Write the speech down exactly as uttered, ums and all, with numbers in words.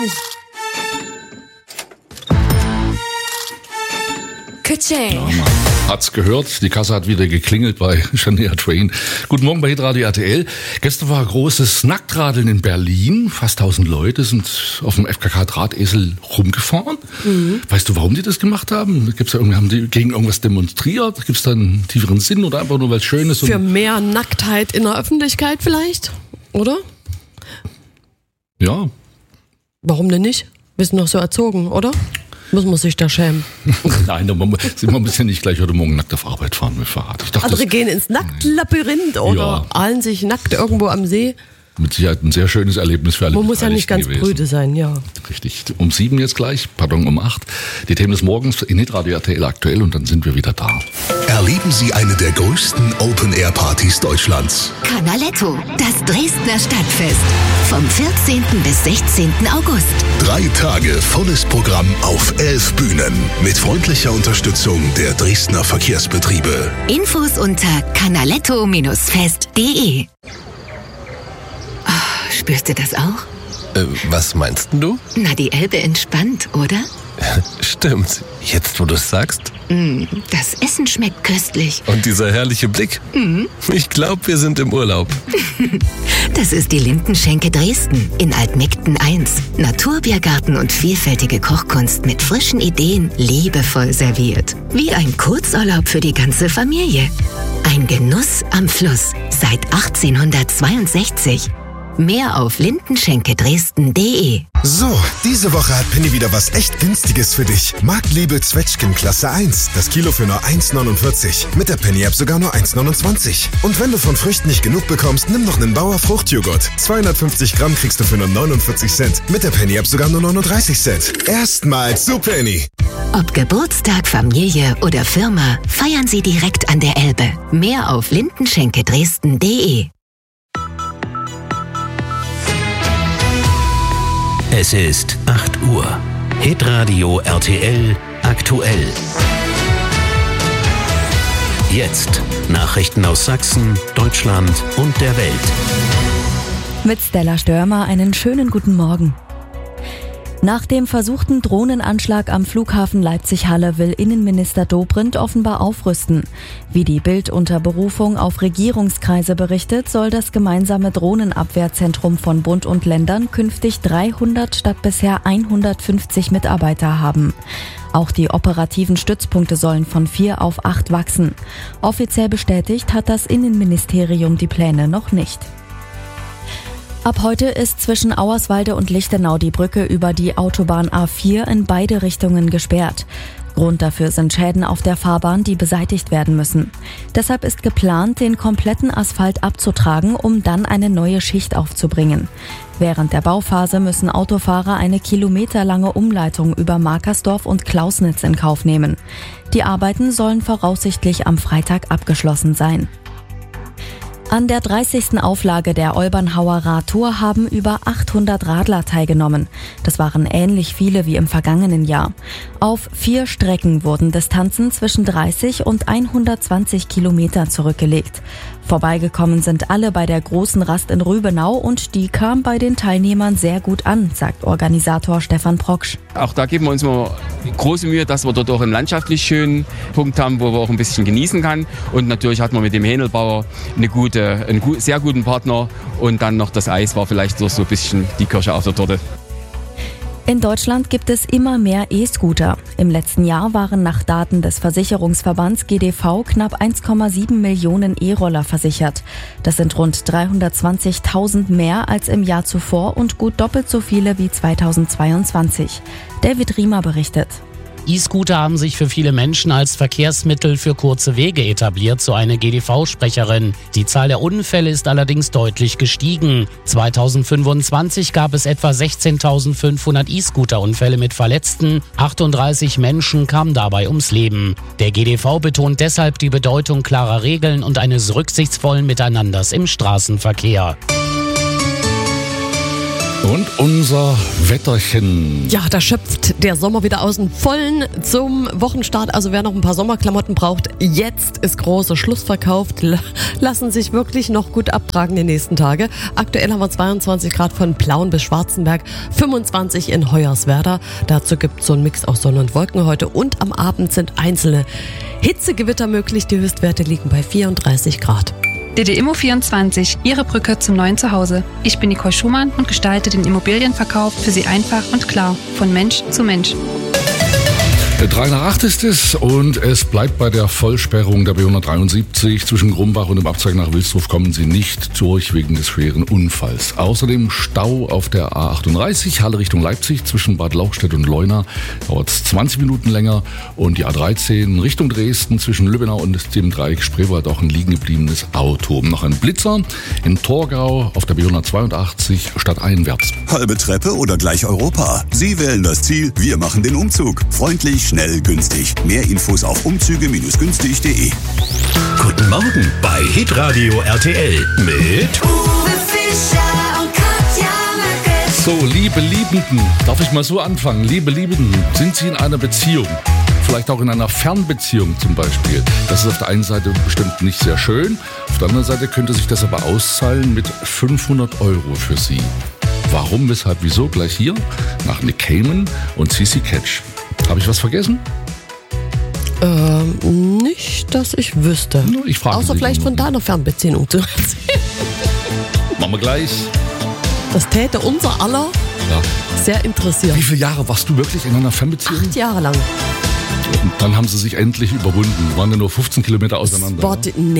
nicht. Kitsching. Ja, hat's gehört, die Kasse hat wieder geklingelt bei Shania Twain. Guten Morgen bei Hitradio R T L. Gestern war großes Nacktradeln in Berlin. Fast tausend Leute sind auf dem F K K-Drahtesel rumgefahren. Mhm. Weißt du, warum die das gemacht haben? Gibt's da irgendwie, haben die gegen irgendwas demonstriert? Gibt's da einen tieferen Sinn oder einfach nur, weil es schön ist? Für mehr Nacktheit in der Öffentlichkeit vielleicht, oder? Ja. Warum denn nicht? Wir sind doch so erzogen, oder? Muss man sich da schämen? Nein, man muss ja nicht gleich heute Morgen nackt auf Arbeit fahren mit Fahrrad. Ich dachte, Andere gehen ins Nackklabyrinth oder ja. ahlen sich nackt irgendwo am See. Mit Sicherheit ein sehr schönes Erlebnis für alle. Man muss ja nicht ganz gewesen. Brüde sein, ja. Richtig. Um sieben jetzt gleich, pardon, um acht. Die Themen des Morgens in Hitradio R T L aktuell und dann sind wir wieder da. Erleben Sie eine der größten Open-Air-Partys Deutschlands. Canaletto, das Dresdner Stadtfest. Vom vierzehnten bis sechzehnten August. Drei Tage volles Programm auf elf Bühnen. Mit freundlicher Unterstützung der Dresdner Verkehrsbetriebe. Infos unter canaletto fest punkt de. Spürst du das auch? Äh, was meinst du? Na, die Elbe entspannt, oder? Stimmt. Jetzt, wo du es sagst. Mm, das Essen schmeckt köstlich. Und dieser herrliche Blick. Mm. Ich glaube, wir sind im Urlaub. Das ist die Lindenschenke Dresden in Altmegden eins. Naturbiergarten und vielfältige Kochkunst mit frischen Ideen, liebevoll serviert. Wie ein Kurzurlaub für die ganze Familie. Ein Genuss am Fluss seit achtzehnhundertzweiundsechzig. Mehr auf lindenschenke dresden punkt de. So, diese Woche hat Penny wieder was echt Günstiges für dich. Marktliebe Zwetschgen Klasse eins. Das Kilo für nur eins neunundvierzig. Mit der Penny-App sogar nur eins neunundzwanzig. Und wenn du von Früchten nicht genug bekommst, nimm noch einen Bauer Fruchtjoghurt. zweihundertfünfzig Gramm kriegst du für nur neunundvierzig Cent. Mit der Penny-App sogar nur neununddreißig Cent. Erstmals zu Penny. Ob Geburtstag, Familie oder Firma, feiern Sie direkt an der Elbe. Mehr auf lindenschenke dresden punkt de. Es ist acht Uhr. Hitradio R T L aktuell. Jetzt Nachrichten aus Sachsen, Deutschland und der Welt. Mit Stella Störmer einen schönen guten Morgen. Nach dem versuchten Drohnenanschlag am Flughafen Leipzig-Halle will Innenminister Dobrindt offenbar aufrüsten. Wie die Bild unter Berufung auf Regierungskreise berichtet, soll das gemeinsame Drohnenabwehrzentrum von Bund und Ländern künftig dreihundert statt bisher hundertfünfzig Mitarbeiter haben. Auch die operativen Stützpunkte sollen von vier auf acht wachsen. Offiziell bestätigt hat das Innenministerium die Pläne noch nicht. Ab heute ist zwischen Auerswalde und Lichtenau die Brücke über die Autobahn A vier in beide Richtungen gesperrt. Grund dafür sind Schäden auf der Fahrbahn, die beseitigt werden müssen. Deshalb ist geplant, den kompletten Asphalt abzutragen, um dann eine neue Schicht aufzubringen. Während der Bauphase müssen Autofahrer eine kilometerlange Umleitung über Markersdorf und Klausnitz in Kauf nehmen. Die Arbeiten sollen voraussichtlich am Freitag abgeschlossen sein. An der dreißigsten Auflage der Olbernhauer Radtour haben über achthundert Radler teilgenommen. Das waren ähnlich viele wie im vergangenen Jahr. Auf vier Strecken wurden Distanzen zwischen dreißig und hundertzwanzig Kilometer zurückgelegt. Vorbeigekommen sind alle bei der großen Rast in Rübenau und die kam bei den Teilnehmern sehr gut an, sagt Organisator Stefan Proksch. Auch da geben wir uns mal große Mühe, dass wir dort auch einen landschaftlich schönen Punkt haben, wo wir auch ein bisschen genießen kann. Und natürlich hat man mit dem Hähnelbauer eine gute, einen sehr guten Partner und dann noch das Eis war vielleicht so ein bisschen die Kirsche auf der Torte. In Deutschland gibt es immer mehr E-Scooter. Im letzten Jahr waren nach Daten des Versicherungsverbands G D V knapp eins Komma sieben Millionen E-Roller versichert. Das sind rund dreihundertzwanzigtausend mehr als im Jahr zuvor und gut doppelt so viele wie zweitausendzweiundzwanzig. David Riemer berichtet. E-Scooter haben sich für viele Menschen als Verkehrsmittel für kurze Wege etabliert, so eine G D V-Sprecherin. Die Zahl der Unfälle ist allerdings deutlich gestiegen. zweitausendfünfundzwanzig gab es etwa sechzehntausendfünfhundert E-Scooter-Unfälle mit Verletzten. achtunddreißig Menschen kamen dabei ums Leben. Der G D V betont deshalb die Bedeutung klarer Regeln und eines rücksichtsvollen Miteinanders im Straßenverkehr. Und unser Wetterchen. Ja, da schöpft der Sommer wieder aus dem Vollen zum Wochenstart. Also wer noch ein paar Sommerklamotten braucht, jetzt ist großer Schlussverkauf. Die lassen sich wirklich noch gut abtragen die nächsten Tage. Aktuell haben wir zweiundzwanzig Grad von Plauen bis Schwarzenberg, fünfundzwanzig in Hoyerswerda. Dazu gibt es so einen Mix aus Sonne und Wolken heute. Und am Abend sind einzelne Hitzegewitter möglich. Die Höchstwerte liegen bei vierunddreißig Grad. D D Immo vierundzwanzig, Ihre Brücke zum neuen Zuhause. Ich bin Nicole Schumann und gestalte den Immobilienverkauf für Sie einfach und klar, von Mensch zu Mensch. drei nach acht ist es und es bleibt bei der Vollsperrung der B hundertdreiundsiebzig. Zwischen Grumbach und dem Abzweig nach Wilsdruf kommen Sie nicht durch wegen des schweren Unfalls. Außerdem Stau auf der A achtunddreißig, Halle Richtung Leipzig, zwischen Bad Lauchstädt und Leuna. Dauert es zwanzig Minuten länger. Und die A dreizehn Richtung Dresden, zwischen Lübbenau und dem Dreieck Spreewald auch ein liegen gebliebenes Auto. Noch ein Blitzer in Torgau auf der B hundertzweiundachtzig stadteinwärts. Halbe Treppe oder gleich Europa? Sie wählen das Ziel, wir machen den Umzug. Freundlich, schnell, günstig. Mehr Infos auf umzüge günstig punkt de. Guten Morgen bei Hitradio R T L mit Uwe Fischer und Katja Möcke. So, liebe Liebenden, darf ich mal so anfangen? Liebe Liebenden, sind Sie in einer Beziehung? Vielleicht auch in einer Fernbeziehung zum Beispiel. Das ist auf der einen Seite bestimmt nicht sehr schön. Auf der anderen Seite könnte sich das aber auszahlen mit fünfhundert Euro für Sie. Warum, weshalb, wieso? Gleich hier nach Nick Cayman und C C Catch. Habe ich was vergessen? Ähm, nicht, dass ich wüsste. Ich frage Außer Sie vielleicht nur. von deiner Fernbeziehung zu erzählen. Machen wir gleich. Das täte unser aller Ja. sehr interessieren. Wie viele Jahre warst du wirklich in einer Fernbeziehung? Acht Jahre lang. Und dann haben sie sich endlich überwunden. Waren ja nur fünfzehn Kilometer auseinander. War die,